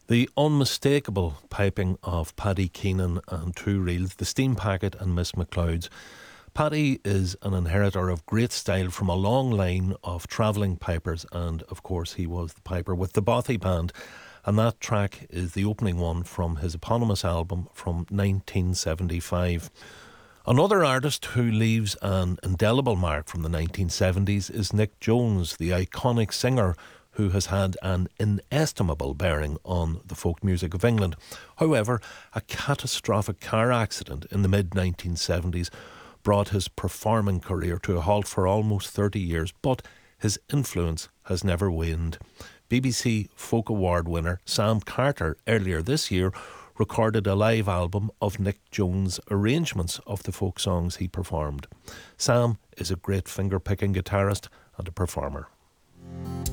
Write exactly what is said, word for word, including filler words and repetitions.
The unmistakable piping of Paddy Keenan and Two Reels, the Steam Packet and Miss McLeod's. Paddy is an inheritor of great style from a long line of travelling pipers, and of course he was the piper with the Bothy Band, and that track is the opening one from his eponymous album from nineteen seventy-five. Another artist who leaves an indelible mark from the nineteen seventies is Nick Jones, the iconic singer who has had an inestimable bearing on the folk music of England. However, a catastrophic car accident in the mid nineteen seventies brought his performing career to a halt for almost thirty years, but his influence has never waned. B B C Folk Award winner Sam Carter earlier this year recorded a live album of Nick Jones' arrangements of the folk songs he performed. Sam is a great finger-picking guitarist and a performer.